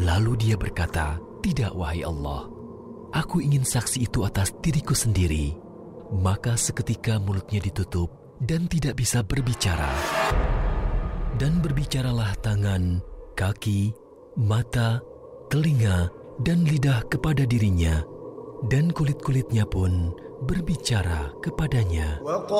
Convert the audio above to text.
Lalu dia berkata, "Tidak, wahai Allah. Aku ingin saksi itu atas diriku sendiri." Maka seketika mulutnya ditutup dan tidak bisa berbicara. Dan berbicaralah tangan, kaki, mata, telinga, dan lidah kepada dirinya. Dan kulit-kulitnya pun berbicara kepadanya.